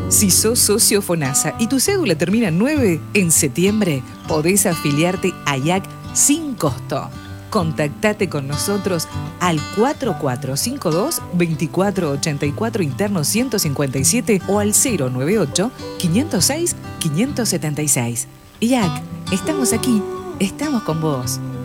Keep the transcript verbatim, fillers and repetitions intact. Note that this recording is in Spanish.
Si sos socio FONASA y tu cédula termina en nueve, en septiembre podés afiliarte a I A C sin costo. Contactate con nosotros al cuatro cuatro cinco dos, dos cuatro ocho cuatro interno ciento cincuenta y siete o al cero nueve ocho, quinientos seis, quinientos setenta y seis. I A C, estamos aquí, estamos con vos.